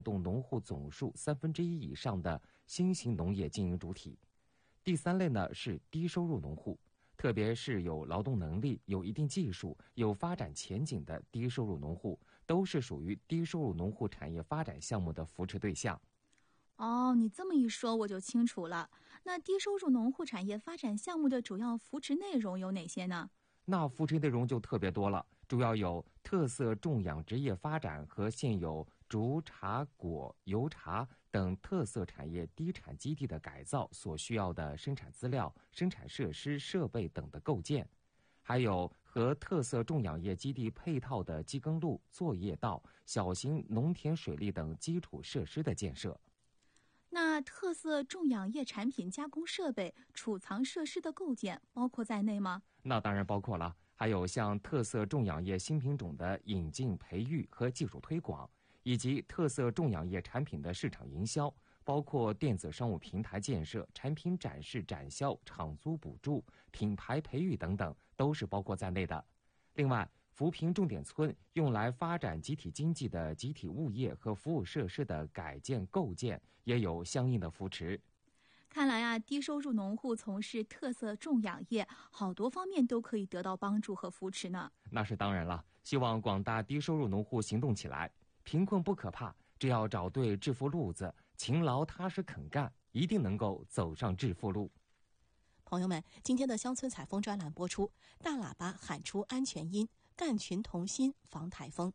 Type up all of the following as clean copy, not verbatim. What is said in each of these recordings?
动农户总数1/3以上的新型农业经营主体。第3类呢是低收入农户，特别是有劳动能力、有一定技术、有发展前景的低收入农户，都是属于低收入农户产业发展项目的扶持对象。 哦，你这么一说我就清楚了。那低收入农户产业发展项目的主要扶持内容有哪些呢？ 那扶持内容就特别多了，主要有特色种养殖业发展和现有竹、茶、果、油茶等特色产业低产基地的改造所需要的生产资料、生产设施、设备等的构建，还有和特色种养业基地配套的机耕路、作业道、小型农田水利等基础设施的建设。 那特色种养业产品加工设备、储藏设施的构建包括在内吗？ 那当然包括了，还有像特色种养业新品种的引进、培育和技术推广，以及特色种养业产品的市场营销，包括电子商务平台建设、产品展示展销、场租补助、品牌培育等等，都是包括在内的。另外，扶贫重点村用来发展集体经济的集体物业和服务设施的改建构建也有相应的扶持。 看来啊，低收入农户从事特色种养业，好多方面都可以得到帮助和扶持呢。 那是当然了，希望广大低收入农户行动起来，贫困不可怕，只要找对致富路子，勤劳踏实肯干，一定能够走上致富路。 朋友们，今天的乡村采风专栏播出，大喇叭喊出安全音，干群同心防台风。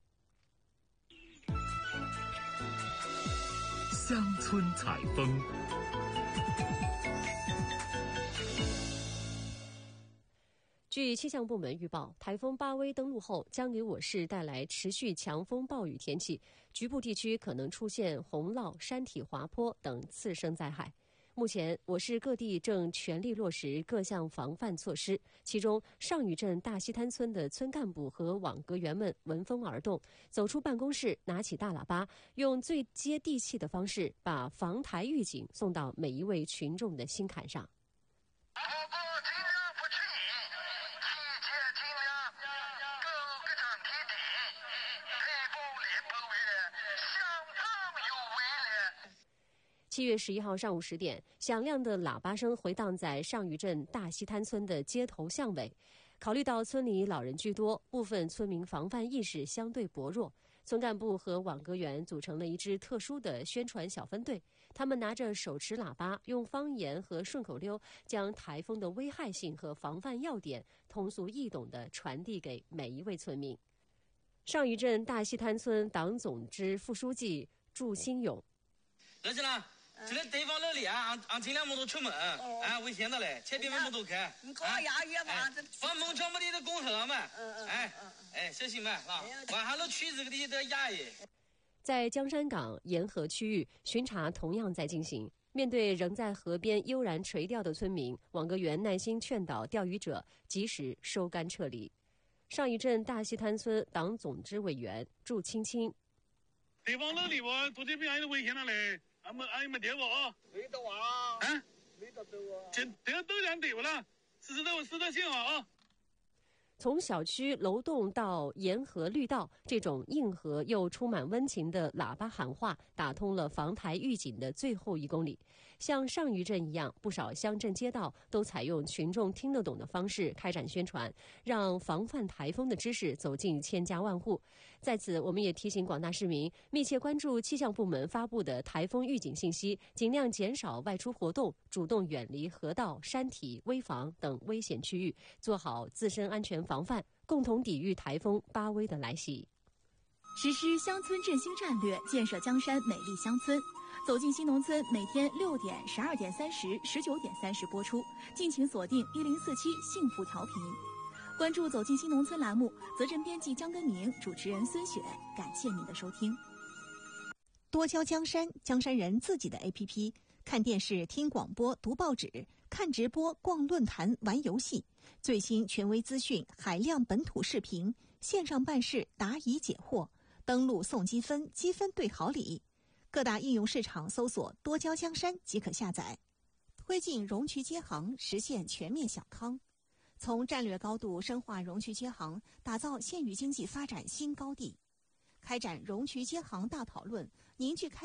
乡村采风。 据气象部门预报，台风巴威登陆后将给我市带来持续强风暴雨天气，局部地区可能出现洪涝、山体滑坡等次生灾害。目前，我市各地正全力落实各项防范措施，其中上虞镇大西滩村的村干部和网格员们闻风而动，走出办公室，拿起大喇叭，用最接地气的方式把防台预警送到每一位群众的心坎上。7月11号上午10点，响亮的喇叭声回荡在上虞镇大西滩村的街头巷尾。考虑到村里老人居多，部分村民防范意识相对薄弱，村干部和网格员组成了一支特殊的宣传小分队。他们拿着手持喇叭，用方言和顺口溜将台风的危害性和防范要点通俗易懂地传递给每一位村民。上虞镇大西滩村党总支副书记祝新勇， 儿子呢？这个地方那里啊，尽量莫多出门，危险的嘞，千万莫多开。 你搞牙医嘛？ 放门窗没得公河嘛？小心嘛，啊，晚上都去这个地的牙医。 在江山港沿河区域，巡查同样在进行。面对仍在河边悠然垂钓的村民，网格员耐心劝导钓鱼者及时收竿撤离。上虞镇大西滩村党总支委员祝青青， 地方那里哇，昨天边还有危险了嘞。俺没掉过啊？ 没到啊？没到走啊？ 这个都讲对了，是的信号啊。 从小区楼栋到沿河绿道，这种硬核又充满温情的喇叭喊话，打通了防台预警的最后1公里。像上虞镇一样，不少乡镇街道都采用群众听得懂的方式开展宣传，让防范台风的知识走进千家万户。在此，我们也提醒广大市民密切关注气象部门发布的台风预警信息，尽量减少外出活动，主动远离河道、山体、危房等危险区域，做好自身安全防范，共同抵御台风巴威的来袭。 实施乡村振兴战略，建设江山美丽乡村。走进新农村，每天6点、12点30、19点30播出，敬请锁定1047幸福调频。关注走进新农村栏目，责任编辑江根明，主持人孙雪，感谢您的收听。 多交江山，江山人自己的 APP， 看电视、听广播、读报纸，看直播、逛论坛、玩游戏，最新权威资讯，海量本土视频，线上办事，答疑解惑，登录送积分，积分兑好礼。各大应用市场搜索多交江山即可下载。推进容渠接航，实现全面小康。从战略高度深化容渠接航，打造县域经济发展新高地。 开展蓉渠接行大讨论，凝聚开